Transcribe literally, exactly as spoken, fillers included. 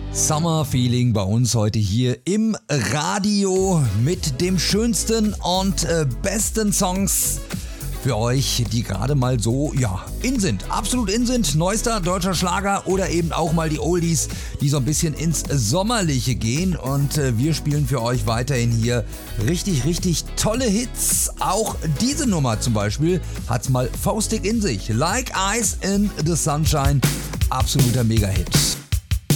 Summer Feeling bei uns heute hier im Radio mit dem schönsten und äh, besten Songs für euch, die gerade mal so, ja, in sind, absolut in sind, neuester deutscher Schlager oder eben auch mal die Oldies, die so ein bisschen ins Sommerliche gehen und äh, wir spielen für euch weiterhin hier richtig, richtig tolle Hits. Auch diese Nummer zum Beispiel hat's mal faustig in sich. Like Ice in the Sunshine, absoluter Mega-Hit.